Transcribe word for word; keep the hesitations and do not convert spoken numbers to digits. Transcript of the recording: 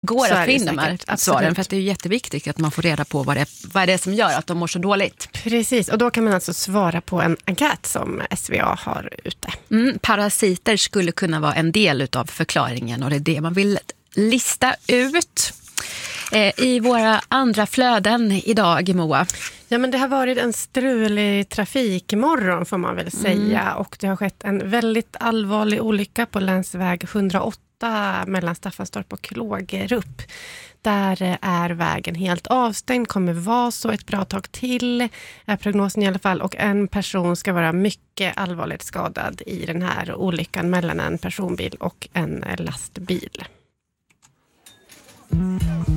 går Så att är få det in de här säkert. svaren. Absolut. För att det är ju jätteviktigt att man får reda på vad det, vad det är som gör att de mår så dåligt. Precis, och då kan man alltså svara på en enkät som S V A har ute. Mm, parasiter skulle kunna vara en del av förklaringen och det är det man vill lista ut. Eh, I våra andra flöden idag, Moa. Ja, men det har varit en strulig trafikmorgon får man väl säga. Mm. Och det har skett en väldigt allvarlig olycka på länsväg hundraåtta mellan Staffanstorp och Klågerup. Där är vägen helt avstängd, kommer vara så ett bra tag till, är prognosen i alla fall. Och en person ska vara mycket allvarligt skadad i den här olyckan mellan en personbil och en lastbil.